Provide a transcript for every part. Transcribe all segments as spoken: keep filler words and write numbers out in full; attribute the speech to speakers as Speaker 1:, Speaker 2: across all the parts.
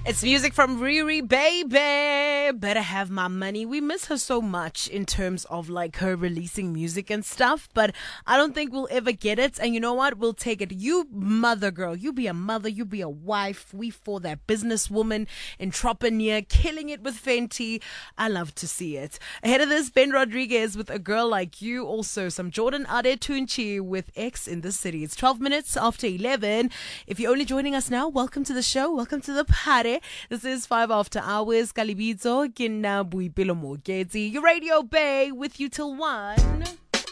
Speaker 1: It's music from Riri, baby. Better Have My Money. We miss her so much in terms of like her releasing music and stuff, but I don't think we'll ever get it. And you know what? We'll take it. You mother girl, you be a mother, you be a wife. We for that businesswoman, entrepreneur, killing it with Fenty. I love to see it. Ahead of this, Ben Rodriguez with A Girl Like You. Also, some Jordan Adetunchi with X in the City. It's twelve minutes after eleven. If you're only joining us now, welcome to the show. Welcome to the party. This is five After Hours. Kalibizo, Kina Buipilo Mogeti. Your Radio Bay with you till one.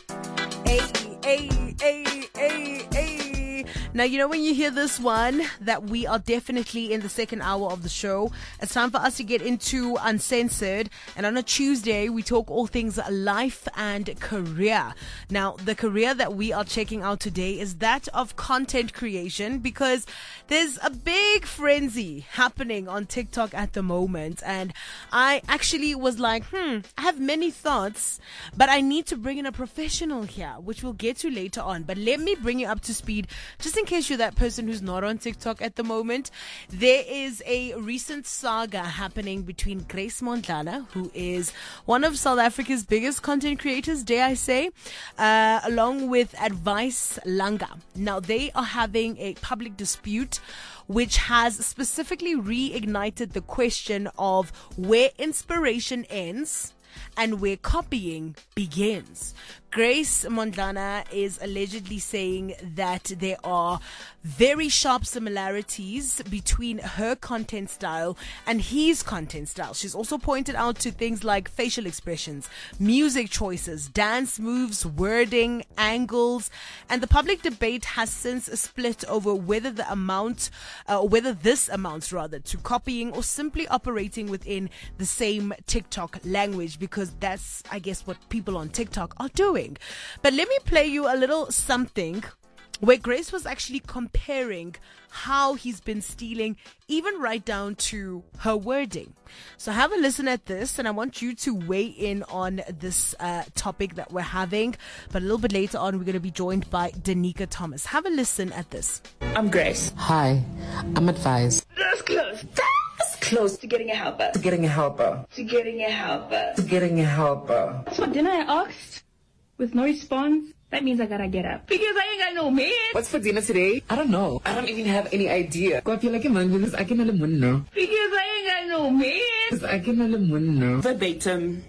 Speaker 1: Hey, hey, hey, hey, hey. Now, you know when you hear this one, that we are definitely in the second hour of the show. It's time for us to get into Uncensored. And on a Tuesday, we talk all things life and career. Now, the career that we are checking out today is that of content creation, because there's a big frenzy happening on TikTok at the moment. And I actually was like, hmm, I have many thoughts, but I need to bring in a professional here, which we'll get to later on. But let me bring you up to speed, just in case you're that person who's not on TikTok at the moment. There is a recent saga happening between Grace Mondlane, who is one of South Africa's biggest content creators, dare I say, uh, along with Advice Langa. Now, they are having a public dispute which has specifically reignited the question of where inspiration ends and where copying begins. Grace Mondlane is allegedly saying that there are very sharp similarities between her content style and his content style. She's also pointed out to things like facial expressions, music choices, dance moves, wording, angles, and the public debate has since split over whether the amount, uh, whether this amounts rather to copying or simply operating within the same TikTok language, because that's, I guess, what people on TikTok are doing. But let me play you a little something where Grace was actually comparing how he's been stealing, even right down to her wording. So have a listen at this, and I want you to weigh in on this uh, topic that we're having. But a little bit later on, we're going to be joined by Danica Thomas. Have a listen at this.
Speaker 2: I'm Grace.
Speaker 3: Hi, I'm Advice.
Speaker 2: That's close. That's close to getting a helper.
Speaker 3: To getting a helper.
Speaker 2: To getting a helper.
Speaker 3: To getting a helper.
Speaker 2: That's what dinner I asked. With no response, that means I gotta get up. Because I ain't got no man.
Speaker 3: What's for dinner today? I don't know. I don't even have any idea. I feel like a man because I can only know.
Speaker 2: Because I ain't got no man.
Speaker 3: Because I can only know.
Speaker 4: Verbatim,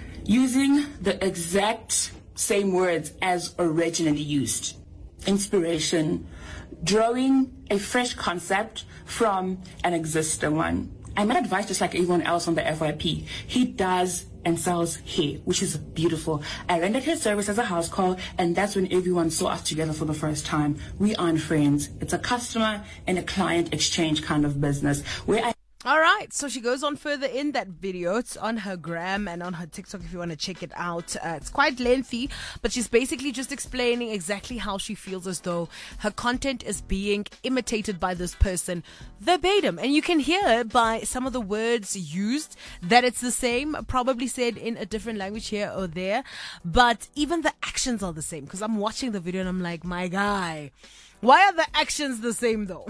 Speaker 4: using the exact same words as originally used. Inspiration, drawing a fresh concept from an existing one. I met Advice just like everyone else on the F Y P. He does and sells hair, which is beautiful. I rendered his service as a house call, and that's when everyone saw us together for the first time. We aren't friends. It's a customer and a client exchange kind of business where I
Speaker 1: All right, so she goes on further in that video. It's on her gram and on her TikTok if you want to check it out. Uh, it's quite lengthy, but she's basically just explaining exactly how she feels as though her content is being imitated by this person verbatim. And you can hear by some of the words used that it's the same, probably said in a different language here or there. But even the actions are the same, because I'm watching the video and I'm like, my guy, why are the actions the same though?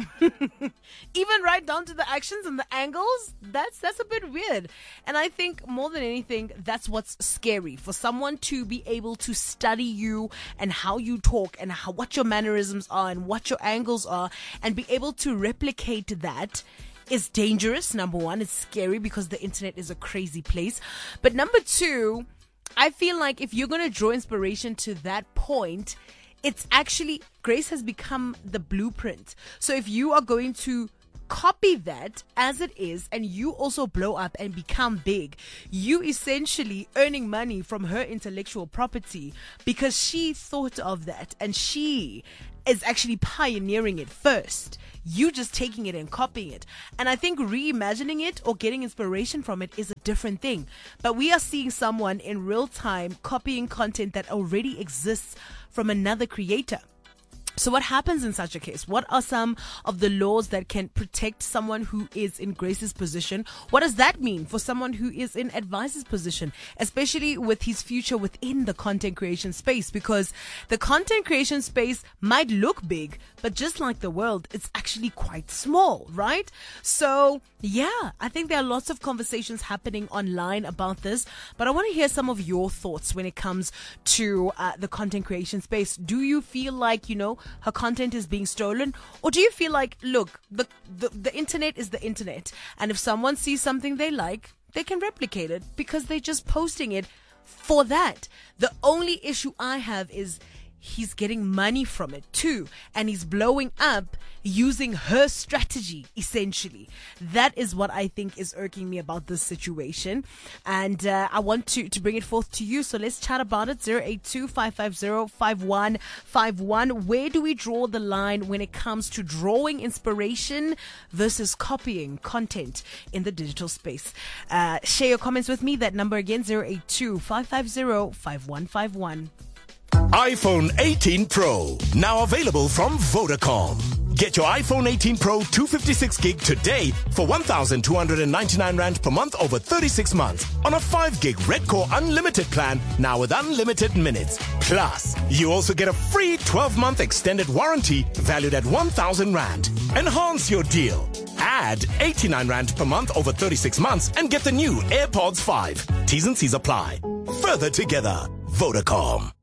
Speaker 1: Even right down to the actions and the angles, that's that's a bit weird. And I think more than anything, that's what's scary. For someone to be able to study you and how you talk and how, what your mannerisms are and what your angles are, and be able to replicate that is dangerous. Number one, it's scary because the internet is a crazy place. But number two, I feel like if you're going to draw inspiration to that point, it's actually, Grace has become the blueprint. So if you are going to copy that as it is, and you also blow up and become big, you essentially earning money from her intellectual property because she thought of that and she is actually pioneering it first. You just taking it and copying it. And I think reimagining it or getting inspiration from it is a different thing. But we are seeing someone in real time copying content that already exists from another creator. So what happens in such a case? What are some of the laws that can protect someone who is in Grace's position? What does that mean for someone who is in Advice's position, especially with his future within the content creation space? Because the content creation space might look big, but just like the world, it's actually quite small, right? So yeah, I think there are lots of conversations happening online about this, but I want to hear some of your thoughts when it comes to uh, the content creation space. Do you feel like, you know, her content is being stolen? Or do you feel like, look, the, the, the internet is the internet, and if someone sees something they like, they can replicate it because they're just posting it for that. The only issue I have is he's getting money from it too, and he's blowing up using her strategy, essentially. That is what I think is irking me about this situation, and uh, I want to, to bring it forth to you. So let's chat about it. zero eight two, five five zero, five one five one. Where do we draw the line when it comes to drawing inspiration versus copying content in the digital space? Uh, share your comments with me. That number again, zero eight two, five five zero, five one five one.
Speaker 5: iPhone eighteen Pro, now available from Vodacom. Get your iPhone eighteen Pro two fifty-six gig today for one thousand two hundred ninety-nine rand per month over thirty-six months on a five gig Red Core Unlimited plan, now with unlimited minutes. Plus, you also get a free twelve month extended warranty valued at one thousand rand. Enhance your deal. Add eighty-nine rand per month over thirty-six months and get the new AirPods five. T's and C's apply. Further together, Vodacom.